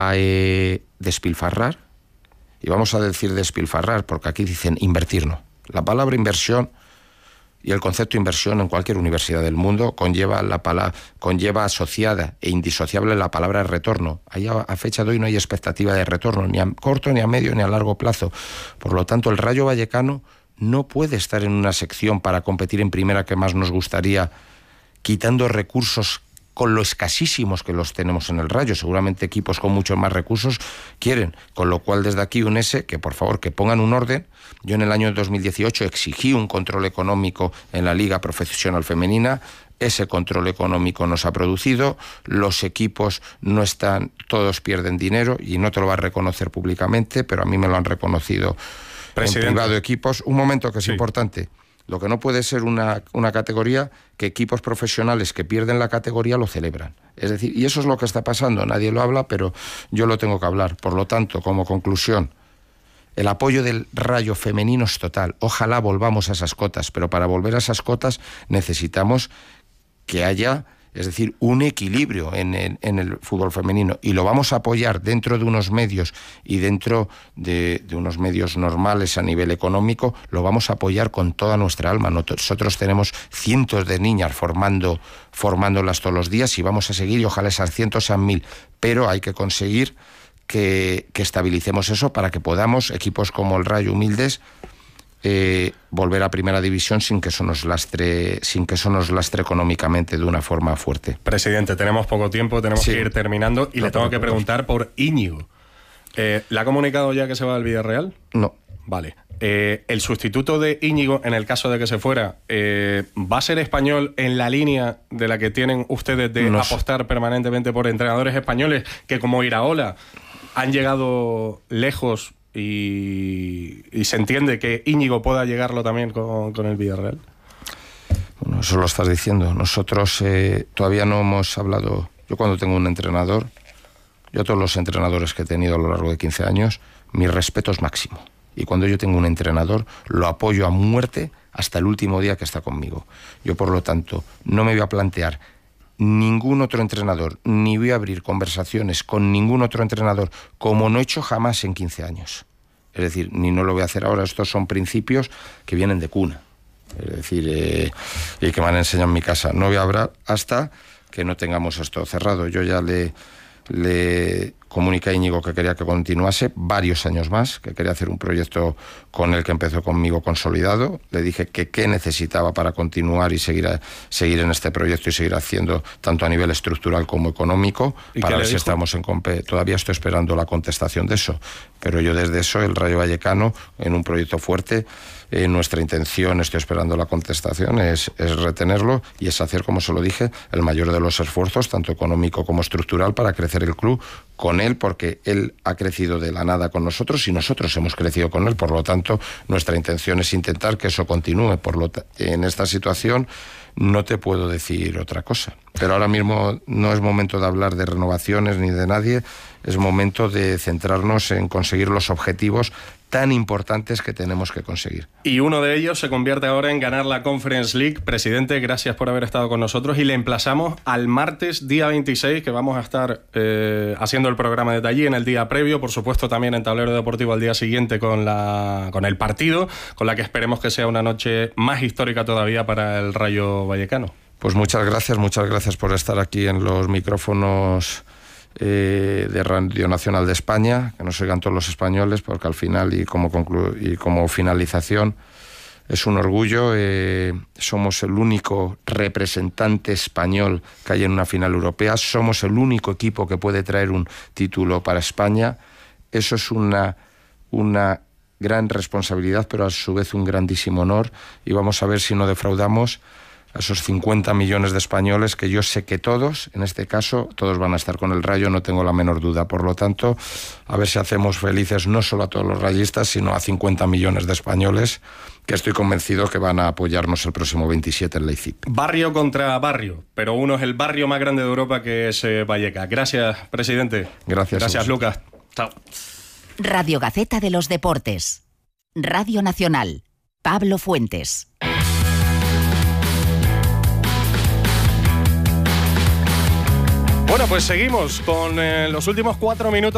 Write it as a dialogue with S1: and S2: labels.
S1: despilfarrar, y vamos a decir despilfarrar porque aquí dicen invertir, no. La palabra inversión y el concepto inversión en cualquier universidad del mundo conlleva asociada e indisociable la palabra retorno. Ahí a fecha de hoy no hay expectativa de retorno, ni a corto, ni a medio, ni a largo plazo. Por lo tanto, el Rayo Vallecano no puede estar en una sección para competir en primera que más nos gustaría, quitando recursos con lo escasísimos que los tenemos en el Rayo. Seguramente equipos con muchos más recursos quieren, con lo cual desde aquí que por favor que pongan un orden. Yo en el año 2018 exigí un control económico en la Liga Profesional Femenina. Ese control económico nos ha producido, los equipos no están, todos pierden dinero y no te lo va a reconocer públicamente, pero a mí me lo han reconocido en privado equipos. Un momento que es importante. Lo que no puede ser una categoría que equipos profesionales que pierden la categoría lo celebran. Es decir, y eso es lo que está pasando. Nadie lo habla, pero yo lo tengo que hablar. Por lo tanto, como conclusión, el apoyo del Rayo femenino es total. Ojalá volvamos a esas cotas, pero para volver a esas cotas necesitamos que haya, es decir, un equilibrio en el fútbol femenino, y lo vamos a apoyar dentro de unos medios y dentro de unos medios normales a nivel económico. Lo vamos a apoyar con toda nuestra alma. Nosotros tenemos cientos de niñas formándolas todos los días y vamos a seguir, y ojalá esas cientos sean 1000, pero hay que conseguir que estabilicemos eso para que podamos, equipos como el Rayo humildes, volver a primera división sin que eso nos lastre económicamente de una forma fuerte.
S2: Presidente, tenemos poco tiempo, tenemos que ir terminando, y le tengo que preguntar por Íñigo. ¿Le ha comunicado ya que se va al Villarreal?
S1: No.
S2: Vale. ¿El sustituto de Íñigo, en el caso de que se fuera, va a ser español en la línea de la que tienen ustedes de apostar permanentemente por entrenadores españoles que, como Iraola, han llegado lejos? Y se entiende que Íñigo pueda llegarlo también con el Villarreal.
S1: Bueno, eso lo estás diciendo. Nosotros todavía no hemos hablado. Yo cuando tengo un entrenador, yo a todos los entrenadores que he tenido a lo largo de 15 años, mi respeto es máximo. Y cuando yo tengo un entrenador, lo apoyo a muerte hasta el último día que está conmigo. Yo, por lo tanto, no me voy a plantear ningún otro entrenador, ni voy a abrir conversaciones con ningún otro entrenador, como no he hecho jamás en 15 años. Es decir, ni no lo voy a hacer ahora. Estos son principios que vienen de cuna. Es decir, y que me han enseñado en mi casa. No voy a hablar hasta que no tengamos esto cerrado. Yo ya le comuniqué a Íñigo que quería que continuase varios años más, que quería hacer un proyecto con el que empezó conmigo consolidado. Le dije que qué necesitaba para continuar y seguir en este proyecto y seguir haciendo tanto a nivel estructural como económico, para ver si estamos en Todavía estoy esperando la contestación de eso, pero yo desde eso, el Rayo Vallecano, en un proyecto fuerte, nuestra intención, estoy esperando la contestación, es retenerlo y es hacer, como se lo dije, el mayor de los esfuerzos, tanto económico como estructural, para crecer el club con él, porque él ha crecido de la nada con nosotros y nosotros hemos crecido con él. Por lo tanto, nuestra intención es intentar que eso continúe. En esta situación no te puedo decir otra cosa. Pero ahora mismo no es momento de hablar de renovaciones ni de nadie, es momento de centrarnos en conseguir los objetivos tan importantes que tenemos que conseguir.
S2: Y uno de ellos se convierte ahora en ganar la Conference League. Presidente, gracias por haber estado con nosotros y le emplazamos al martes, día 26, que vamos a estar haciendo el programa desde allí en el día previo, por supuesto también en Tablero Deportivo al día siguiente con el partido, con la que esperemos que sea una noche más histórica todavía para el Rayo Vallecano.
S1: Pues muchas gracias por estar aquí en los micrófonos de Radio Nacional de España, que nos oigan todos los españoles, porque al final y como finalización es un orgullo. Somos el único representante español que hay en una final europea, somos el único equipo que puede traer un título para España. Eso es una gran responsabilidad, pero a su vez un grandísimo honor, y vamos a ver si no defraudamos a esos 50 millones de españoles, que yo sé que todos, en este caso, todos van a estar con el Rayo, no tengo la menor duda. Por lo tanto, a ver si hacemos felices no solo a todos los rayistas, sino a 50 millones de españoles, que estoy convencido que van a apoyarnos el próximo 27 en Leipzig.
S2: Barrio contra barrio, pero uno es el barrio más grande de Europa, que es Vallecas. Gracias, presidente.
S1: Gracias,
S2: Lucas. Chao.
S3: Radio Gaceta de los Deportes. Radio Nacional. Pablo Fuentes.
S2: Bueno, pues seguimos con los últimos 4 minutos.